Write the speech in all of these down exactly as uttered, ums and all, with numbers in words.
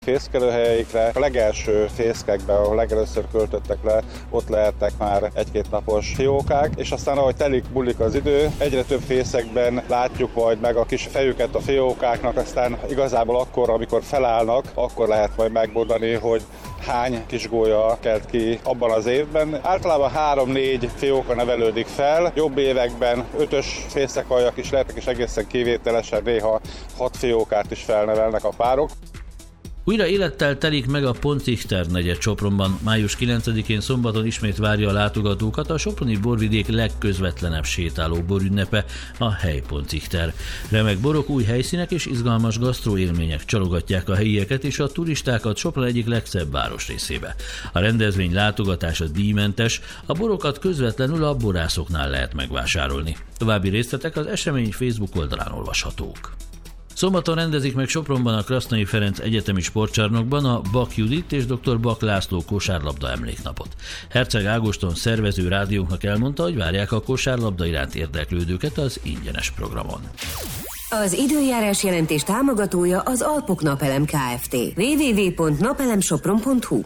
Fészkelőhelyeikre, a legelső fészkekben, ahol legelőször költöttek le, ott lehetnek már egy-két napos fiókák, és aztán ahogy telik, múlik az idő, egyre több fészekben látjuk majd meg a kis fejüket a fiókáknak, aztán igazából akkor, amikor felállnak, akkor lehet majd megmondani, hogy hány kisgólya kelt ki abban az évben. Általában három-négy fióka nevelődik fel, jobb években ötös fészekaljak is lehetnek, és egészen kivételesen néha hat fiókát is felnevelnek a párok. Újra élettel telik meg a Pontzichter negyed Sopronban. május kilencedikén szombaton ismét várja a látogatókat a soproni borvidék legközvetlenebb sétáló borünnepe, a Hely Pontzichter. Remek borok, új helyszínek és izgalmas gasztroélmények csalogatják a helyieket és a turistákat Sopron egyik legszebb városrészébe. A rendezvény látogatása díjmentes, a borokat közvetlenül a borászoknál lehet megvásárolni. További részletek az esemény Facebook oldalán olvashatók. Szombaton rendezik meg Sopronban a Krasznai Ferenc Egyetemi Sportcsarnokban a Bak Judit és dr. Bak László kosárlabda emléknapot. Herceg Ágoston szervező rádiónknak elmondta, hogy várják a kosárlabda iránt érdeklődőket az ingyenes programon. Az időjárás jelentés támogatója az Alpok Napelem Kft. double-u double-u double-u pont napelemsopron pont hu.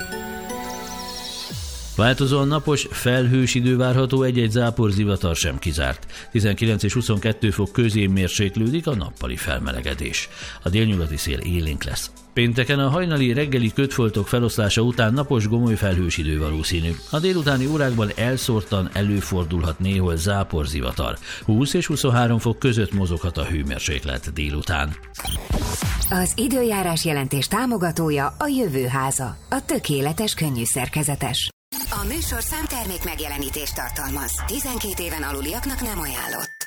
Változóan napos, felhős idő várható, egy-egy záporzivatar sem kizárt. tizenkilenc és huszonkettő fok közé mérséklődik a nappali felmelegedés. A délnyugati szél élénk lesz. Pénteken a hajnali reggeli kötfoltok feloszlása után napos, gomoly felhős idő valószínű. A délutáni órákban elszórtan előfordulhat néhol záporzivatar. húsz és huszonhárom fok között mozoghat a hőmérséklet délután. Az időjárás jelentés támogatója a Jövőháza, a tökéletes könnyű szerkezetes. A műsor számtermék megjelenítést tartalmaz. tizenkét éven aluliaknak nem ajánlott.